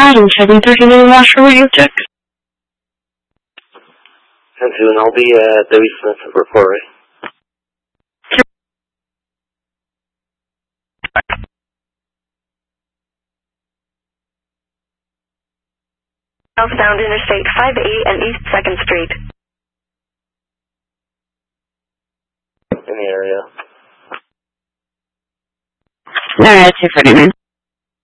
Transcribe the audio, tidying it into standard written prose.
Adam 739 Washer, will you check? 10-2, and I'll be Debbie Smith at report, right? Southbound Interstate 58 and East 2nd Street. In the area. Alright, 249.